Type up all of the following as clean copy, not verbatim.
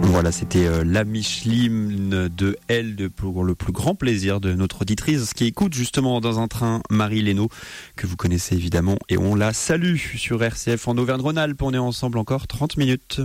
Voilà, c'était la Micheline de Elle pour le plus grand plaisir de notre auditrice qui écoute justement dans un train Marie Leno, que vous connaissez évidemment, et on la salue sur RCF en Auvergne-Rhône-Alpes. On est ensemble encore 30 minutes.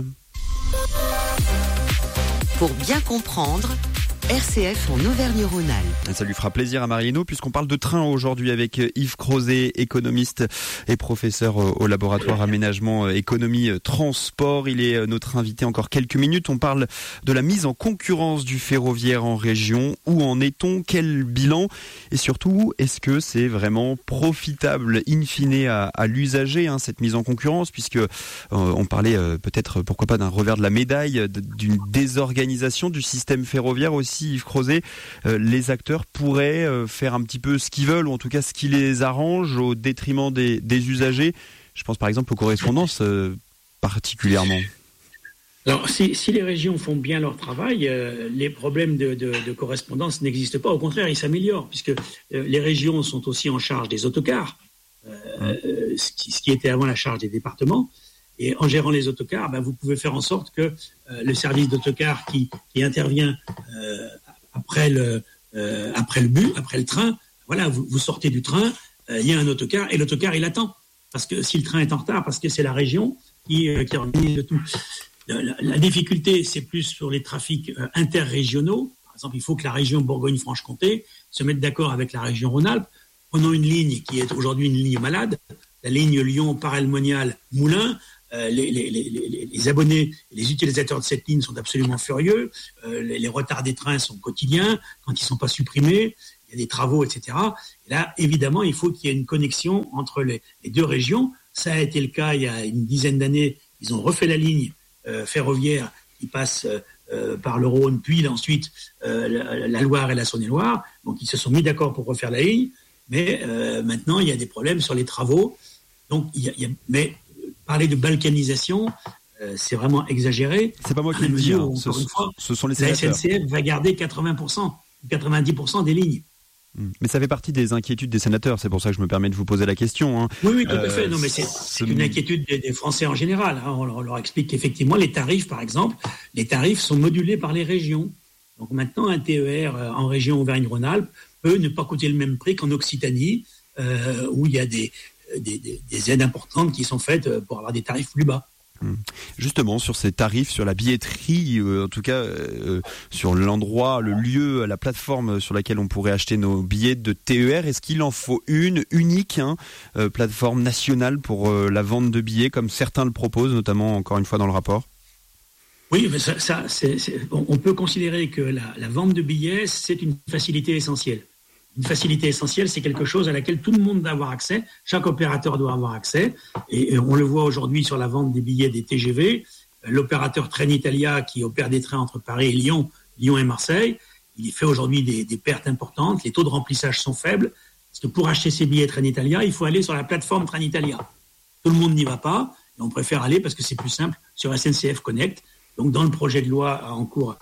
Pour bien comprendre, RCF en Auvergne-Rhône-Alpes. Ça lui fera plaisir à Marie Leno puisqu'on parle de train aujourd'hui avec Yves Crozet, économiste et professeur au laboratoire aménagement, économie, transport. Il est notre invité encore quelques minutes. On parle de la mise en concurrence du ferroviaire en région. Où en est-on? Quel bilan? Et surtout, est-ce que c'est vraiment profitable in fine à l'usager, cette mise en concurrence, puisque on parlait peut-être, pourquoi pas, d'un revers de la médaille, d'une désorganisation du système ferroviaire aussi. Yves Crozet, les acteurs pourraient faire un petit peu ce qu'ils veulent, ou en tout cas ce qui les arrange au détriment des usagers. Je pense par exemple aux correspondances particulièrement. Alors, si les régions font bien leur travail, les problèmes de correspondance n'existent pas. Au contraire, ils s'améliorent, puisque les régions sont aussi en charge des autocars, ce qui était avant la charge des départements. Et en gérant les autocars, vous pouvez faire en sorte que le service d'autocar qui intervient après le train, voilà, vous sortez du train, il y a un autocar et l'autocar il attend, parce que si le train est en retard, parce que c'est la région qui organise le tout. La difficulté, c'est plus sur les trafics interrégionaux. Par exemple, il faut que la région Bourgogne-Franche-Comté se mette d'accord avec la région Rhône-Alpes. Prenons une ligne qui est aujourd'hui une ligne malade, la ligne Lyon-Paray-le-Monial-Moulins. Les abonnés, les utilisateurs de cette ligne sont absolument furieux. Les retards des trains sont quotidiens. Quand ils ne sont pas supprimés, il y a des travaux, etc. Et là, évidemment, il faut qu'il y ait une connexion entre les deux régions. Ça a été le cas il y a une dizaine d'années. Ils ont refait la ligne ferroviaire qui passe par le Rhône, puis ensuite la Loire et la Saône-et-Loire. Donc, ils se sont mis d'accord pour refaire la ligne. Mais maintenant, il y a des problèmes sur les travaux. Donc, mais parler de balkanisation, c'est vraiment exagéré. C'est pas moi qui le dis. Ce sont les sénateurs. La SNCF va garder 80%, 90% des lignes. Mais ça fait partie des inquiétudes des sénateurs. C'est pour ça que je me permets de vous poser la question. Oui, tout à fait. Non, mais c'est une inquiétude des Français en général. On leur explique qu'effectivement, les tarifs, par exemple, les tarifs sont modulés par les régions. Donc maintenant, un TER en région Auvergne-Rhône-Alpes peut ne pas coûter le même prix qu'en Occitanie, où il y a des aides importantes qui sont faites pour avoir des tarifs plus bas. Justement, sur ces tarifs, sur la billetterie, en tout cas sur l'endroit, le lieu, la plateforme sur laquelle on pourrait acheter nos billets de TER, est-ce qu'il en faut une unique plateforme nationale pour la vente de billets, comme certains le proposent, notamment encore une fois dans le rapport? Oui, mais on peut considérer que la vente de billets, c'est une facilité essentielle. Une facilité essentielle, c'est quelque chose à laquelle tout le monde doit avoir accès, chaque opérateur doit avoir accès, et on le voit aujourd'hui sur la vente des billets des TGV. L'opérateur Trenitalia, qui opère des trains entre Paris et Lyon, Lyon et Marseille, il fait aujourd'hui des pertes importantes, les taux de remplissage sont faibles, parce que pour acheter ces billets Trenitalia, il faut aller sur la plateforme Trenitalia. Tout le monde n'y va pas, et on préfère aller parce que c'est plus simple sur SNCF Connect. Donc dans le projet de loi en cours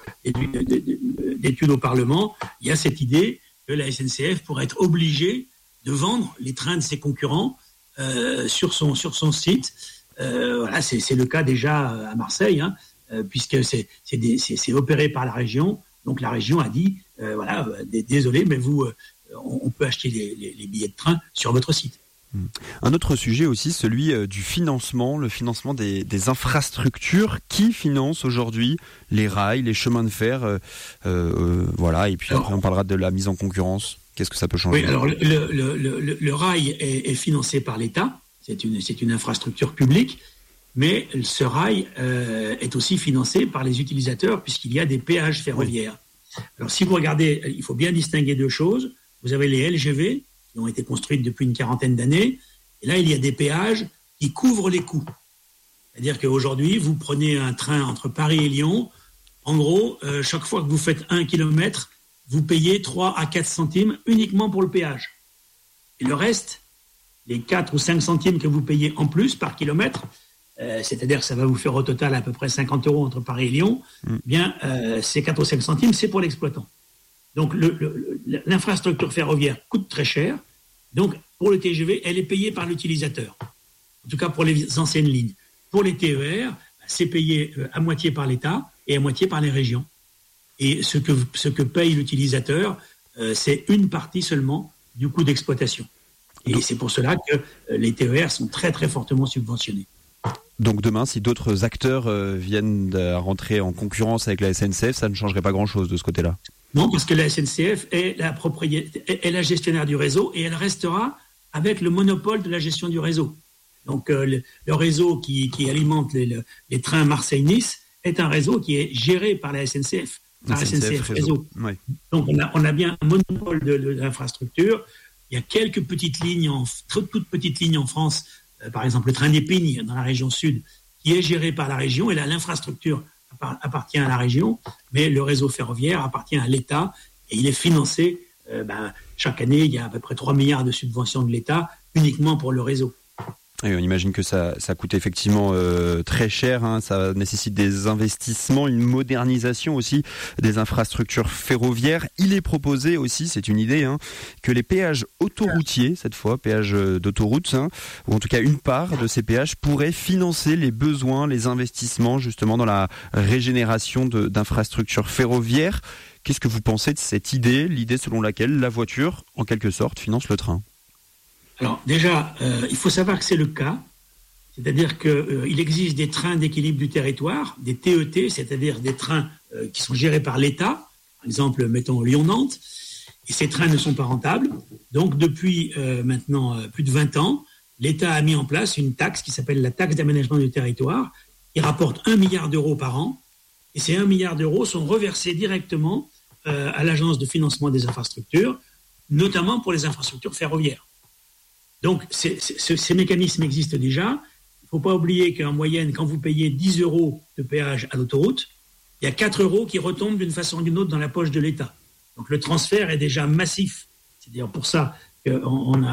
d'étude au Parlement, il y a cette idée que la SNCF pourrait être obligée de vendre les trains de ses concurrents sur son site. Voilà, c'est le cas déjà à Marseille, puisque c'est opéré par la région. Donc la région a dit, désolé, mais on peut acheter les billets de train sur votre site. Un autre sujet aussi, celui du financement, le financement des infrastructures. Qui finance aujourd'hui les rails, les chemins de fer, voilà, et puis après on parlera de la mise en concurrence. Qu'est-ce que ça peut changer? Oui, alors le rail est financé par l'État, c'est une infrastructure publique, mais ce rail est aussi financé par les utilisateurs puisqu'il y a des péages ferroviaires. Alors si vous regardez, il faut bien distinguer deux choses. Vous avez les LGV, qui ont été construites depuis une quarantaine d'années. Et là, il y a des péages qui couvrent les coûts. C'est-à-dire qu'aujourd'hui, vous prenez un train entre Paris et Lyon. En gros, chaque fois que vous faites 1 kilomètre, vous payez 3 à 4 centimes uniquement pour le péage. Et le reste, les 4 ou 5 centimes que vous payez en plus par kilomètre, c'est-à-dire que ça va vous faire au total à peu près 50 € entre Paris et Lyon, ces 4 ou 5 centimes, c'est pour l'exploitant. Donc l'infrastructure ferroviaire coûte très cher. Donc pour le TGV, elle est payée par l'utilisateur. En tout cas pour les anciennes lignes. Pour les TER, c'est payé à moitié par l'État et à moitié par les régions. Et ce que paye l'utilisateur, c'est une partie seulement du coût d'exploitation. Et c'est pour cela que les TER sont très très fortement subventionnés. Donc demain, si d'autres acteurs viennent à rentrer en concurrence avec la SNCF, ça ne changerait pas grand-chose de ce côté-là? Non, parce que la SNCF est la gestionnaire du réseau et elle restera avec le monopole de la gestion du réseau. Donc le réseau qui alimente les trains Marseille-Nice est un réseau qui est géré par la SNCF, par la SNCF Réseau. Ouais. Donc on a bien un monopole de l'infrastructure. Il y a quelques petites lignes, toutes petites lignes en France, par exemple le train d'Épingle dans la région sud, qui est géré par la région, et là l'infrastructure appartient à la région, mais le réseau ferroviaire appartient à l'État, et il est financé, chaque année, il y a à peu près 3 milliards de subventions de l'État uniquement pour le réseau. Et on imagine que ça coûte effectivement très cher, hein. Ça nécessite des investissements, une modernisation aussi des infrastructures ferroviaires. Il est proposé aussi, c'est une idée, hein, que les péages autoroutiers, cette fois, péages d'autoroute, hein, ou en tout cas une part de ces péages pourrait financer les besoins, les investissements justement dans la régénération d'infrastructures ferroviaires. Qu'est-ce que vous pensez de cette idée, l'idée selon laquelle la voiture, en quelque sorte, finance le train ? Alors déjà, il faut savoir que c'est le cas, c'est-à-dire qu'il existe des trains d'équilibre du territoire, des TET, c'est-à-dire des trains qui sont gérés par l'État, par exemple, mettons Lyon-Nantes, et ces trains ne sont pas rentables. Donc depuis maintenant plus de 20 ans, l'État a mis en place une taxe qui s'appelle la taxe d'aménagement du territoire, qui rapporte 1 milliard d'euros par an, et ces 1 milliard d'euros sont reversés directement à l'Agence de financement des infrastructures, notamment pour les infrastructures ferroviaires. Donc, ces mécanismes existent déjà. Il ne faut pas oublier qu'en moyenne, quand vous payez 10 euros de péage à l'autoroute, il y a 4 euros qui retombent d'une façon ou d'une autre dans la poche de l'État. Donc, le transfert est déjà massif. C'est d'ailleurs pour ça qu'on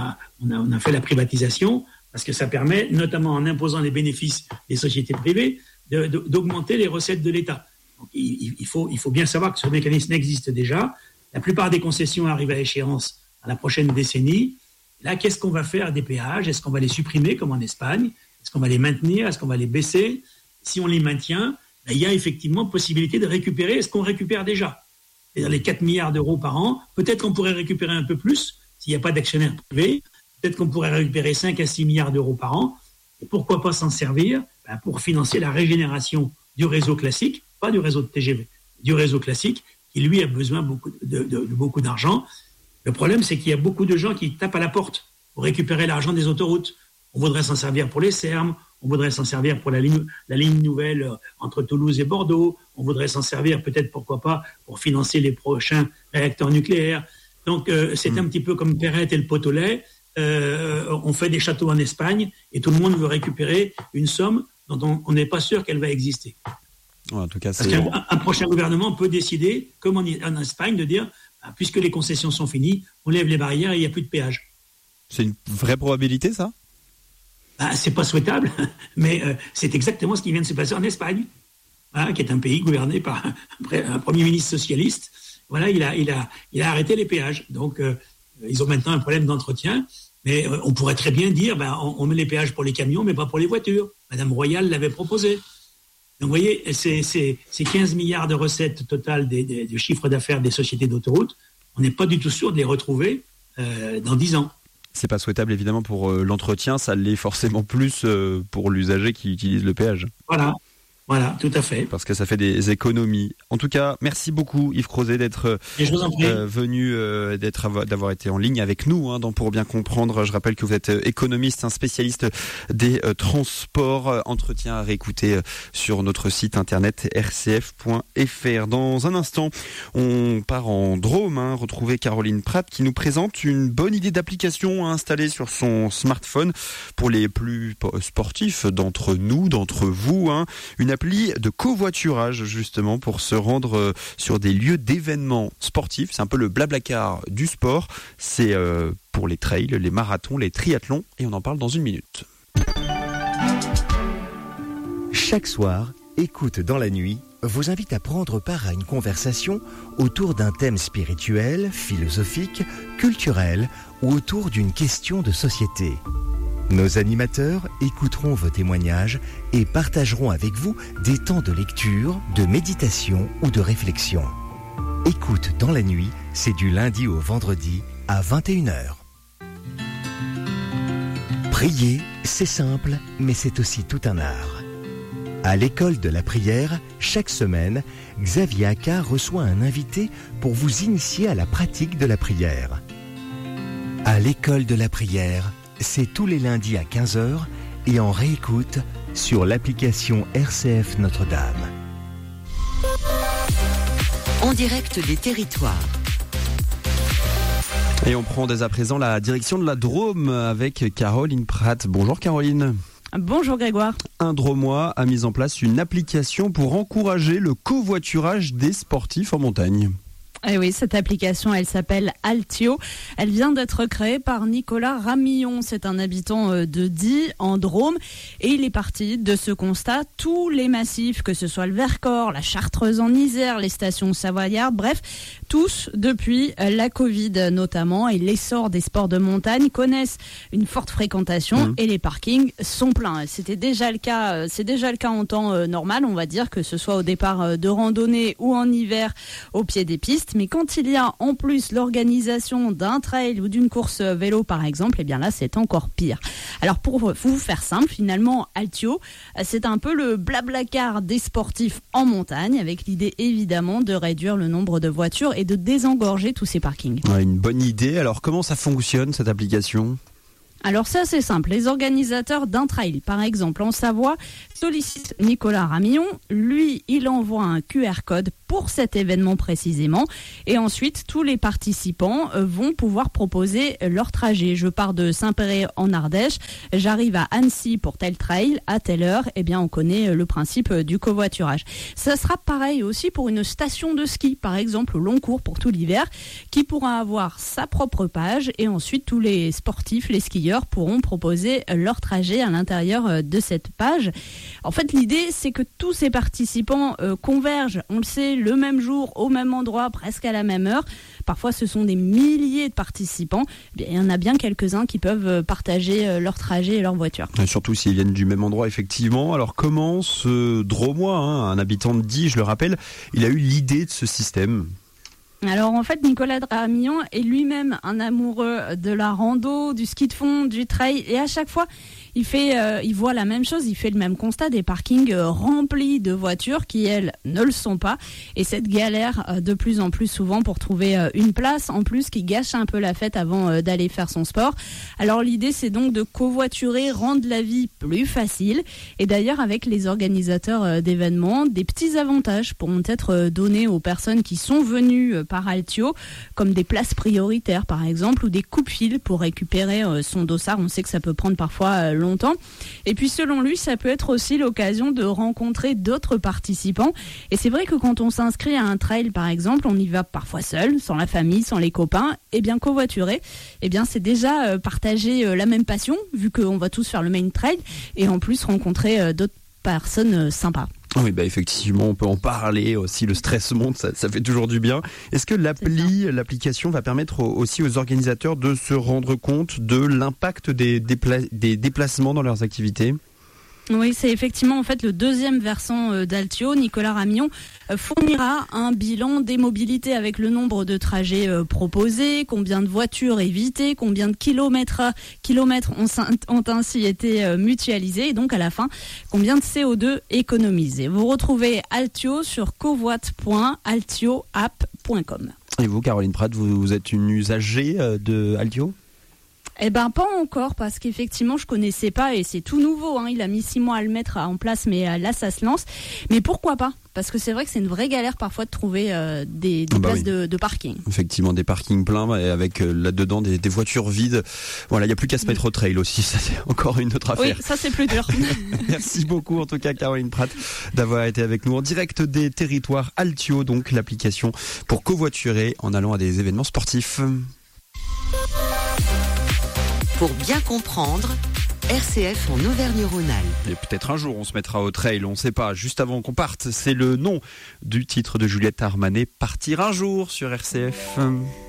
a fait la privatisation, parce que ça permet, notamment en imposant les bénéfices des sociétés privées, d'augmenter les recettes de l'État. Donc, il faut bien savoir que ce mécanisme existe déjà. La plupart des concessions arrivent à échéance dans la prochaine décennie. Là, qu'est-ce qu'on va faire des péages ? Est-ce qu'on va les supprimer comme en Espagne ? Est-ce qu'on va les maintenir ? Est-ce qu'on va les baisser ? Si on les maintient, il y a effectivement possibilité de récupérer ce qu'on récupère déjà. C'est-à-dire les 4 milliards d'euros par an. Peut-être qu'on pourrait récupérer un peu plus s'il n'y a pas d'actionnaire privé. Peut-être qu'on pourrait récupérer 5 à 6 milliards d'euros par an. Et pourquoi pas s'en servir pour financer la régénération du réseau classique, pas du réseau de TGV, du réseau classique, qui lui a besoin de beaucoup d'argent. Le problème, c'est qu'il y a beaucoup de gens qui tapent à la porte pour récupérer l'argent des autoroutes. On voudrait s'en servir pour les Sermes, on voudrait s'en servir pour la ligne nouvelle entre Toulouse et Bordeaux, on voudrait s'en servir peut-être, pourquoi pas, pour financer les prochains réacteurs nucléaires. Donc, c'est un petit peu comme Perrette et le pot au lait. On fait des châteaux en Espagne et tout le monde veut récupérer une somme dont on n'est pas sûr qu'elle va exister. En tout cas, parce qu'un prochain gouvernement peut décider, comme en Espagne, de dire puisque les concessions sont finies, on lève les barrières et il n'y a plus de péage. C'est une vraie probabilité, ça ? C'est pas souhaitable, mais c'est exactement ce qui vient de se passer en Espagne, qui est un pays gouverné par un Premier ministre socialiste. Voilà, il a arrêté les péages. Donc, ils ont maintenant un problème d'entretien, mais on pourrait très bien dire on met les péages pour les camions, mais pas pour les voitures. Madame Royal l'avait proposé. Donc, vous voyez, c'est 15 milliards de recettes totales du chiffre d'affaires des sociétés d'autoroutes. On n'est pas du tout sûr de les retrouver dans 10 ans. C'est pas souhaitable, évidemment, pour l'entretien. Ça l'est forcément plus pour l'usager qui utilise le péage. Voilà, tout à fait. Parce que ça fait des économies. En tout cas, merci beaucoup Yves Crozet d'être venu, d'avoir été en ligne avec nous dans Pour bien comprendre. Je rappelle que vous êtes économiste, un spécialiste des transports. Entretien à réécouter sur notre site internet rcf.fr. Dans un instant, on part en Drôme, retrouver Caroline Pratt qui nous présente une bonne idée d'application à installer sur son smartphone pour les plus sportifs d'entre nous, d'entre vous. Une appli de covoiturage justement pour se rendre sur des lieux d'événements sportifs. C'est un peu le Blablacar du sport. C'est pour les trails, les marathons, les triathlons et on en parle dans une minute. Chaque soir, Écoute dans la nuit vous invite à prendre part à une conversation autour d'un thème spirituel, philosophique, culturel ou autour d'une question de société. Nos animateurs écouteront vos témoignages et partageront avec vous des temps de lecture, de méditation ou de réflexion. Écoute dans la nuit, c'est du lundi au vendredi à 21h. Prier, c'est simple, mais c'est aussi tout un art. À l'école de la prière, chaque semaine, Xavier Accard reçoit un invité pour vous initier à la pratique de la prière. À l'école de la prière, c'est tous les lundis à 15h et en réécoute sur l'application RCF Notre-Dame. En direct des territoires. Et on prend dès à présent la direction de la Drôme avec Caroline Pratt. Bonjour Caroline. Bonjour Grégoire. Un Drômois a mis en place une application pour encourager le covoiturage des sportifs en montagne. Et oui, cette application, elle s'appelle Altio. Elle vient d'être créée par Nicolas Ramillon. C'est un habitant de Die, en Drôme. Et il est parti de ce constat. Tous les massifs, que ce soit le Vercors, la Chartreuse en Isère, les stations savoyardes, bref, tous, depuis la Covid notamment, et l'essor des sports de montagne, connaissent une forte fréquentation et les parkings sont pleins. C'était déjà le cas, c'est déjà le cas en temps normal, on va dire, que ce soit au départ de randonnée ou en hiver au pied des pistes. Mais quand il y a en plus l'organisation d'un trail ou d'une course vélo par exemple, eh bien là c'est encore pire. Alors pour vous faire simple, finalement Altio, c'est un peu le blablacar des sportifs en montagne, avec l'idée évidemment de réduire le nombre de voitures et de désengorger tous ces parkings. Ouais, une bonne idée. Alors comment ça fonctionne cette application ? Alors c'est assez simple. Les organisateurs d'un trail, par exemple en Savoie, sollicitent Nicolas Ramillon. Lui, il envoie un QR code pour cet événement précisément. Et ensuite, tous les participants vont pouvoir proposer leur trajet. Je pars de Saint-Péray en Ardèche, j'arrive à Annecy pour tel trail, à telle heure. Eh bien, on connaît le principe du covoiturage. Ça sera pareil aussi pour une station de ski, par exemple au long cours pour tout l'hiver, qui pourra avoir sa propre page. Et ensuite, tous les sportifs, les skieurs, pourront proposer leur trajet à l'intérieur de cette page. En fait, l'idée, c'est que tous ces participants convergent, on le sait, le même jour, au même endroit, presque à la même heure. Parfois, ce sont des milliers de participants. Il y en a bien quelques-uns qui peuvent partager leur trajet et leur voiture. Et surtout s'ils viennent du même endroit, effectivement. Alors, comment ce Drômois, un habitant de Die, je le rappelle, il a eu l'idée de ce système ? Alors en fait, Nicolas Ramillon est lui-même un amoureux de la rando, du ski de fond, du trail, et à chaque fois, il voit la même chose, il fait le même constat, des parkings remplis de voitures qui, elles, ne le sont pas, et cette galère de plus en plus souvent pour trouver une place, en plus, qui gâche un peu la fête avant d'aller faire son sport. Alors l'idée, c'est donc de covoiturer, rendre la vie plus facile, et d'ailleurs, avec les organisateurs d'événements, des petits avantages pourront être donnés aux personnes qui sont venues par Altio, comme des places prioritaires par exemple, ou des coupe-fils pour récupérer son dossard. On sait que ça peut prendre parfois longtemps. Et puis selon lui, ça peut être aussi l'occasion de rencontrer d'autres participants. Et c'est vrai que quand on s'inscrit à un trail par exemple, on y va parfois seul, sans la famille, sans les copains. Et bien covoiturer, c'est déjà partager la même passion, vu qu'on va tous faire le même trail, et en plus rencontrer d'autres personnes sympas. Oui, effectivement, on peut en parler aussi, le stress monte, ça fait toujours du bien. Est-ce que l'application va permettre aussi aux organisateurs de se rendre compte de l'impact des déplacements dans leurs activités ? Oui, c'est effectivement en fait le deuxième versant d'Altio. Nicolas Ramillon fournira un bilan des mobilités avec le nombre de trajets proposés, combien de voitures évitées, combien de kilomètres ont ainsi été mutualisés, et donc à la fin, combien de CO2 économisés. Vous retrouvez Altio sur covoit.altioapp.com. Et vous, Caroline Pratt, vous êtes une usagée de Altio ? Pas encore, parce qu'effectivement je connaissais pas et c'est tout nouveau, il a mis 6 mois à le mettre en place, mais là ça se lance. Mais pourquoi pas ? Parce que c'est vrai que c'est une vraie galère parfois de trouver des places de parking. Effectivement, des parkings pleins et avec là-dedans des voitures vides. Voilà, il n'y a plus qu'à se mettre au trail aussi, ça c'est encore une autre affaire. Oui, ça c'est plus dur. Merci beaucoup en tout cas Caroline Pratt d'avoir été avec nous en direct des territoires. Altio, donc l'application pour covoiturer en allant à des événements sportifs. Pour bien comprendre, RCF en Auvergne-Rhône-Alpes. Et peut-être un jour on se mettra au trail, on ne sait pas. Juste avant qu'on parte, c'est le nom du titre de Juliette Armanet, Partir un jour sur RCF.